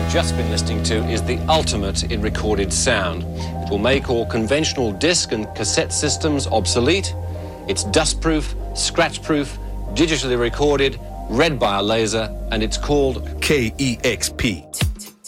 you've just been listening to is the ultimate in recorded sound. It will make all conventional disc and cassette systems obsolete. It's dustproof, scratch-proof, digitally recorded, read by a laser, and it's called KEXP.